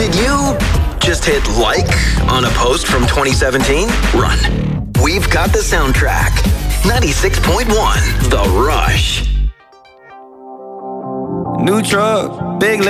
Did you just hit like on a post from 2017? Run. We've got the soundtrack. 96.1 The Rush. New truck, big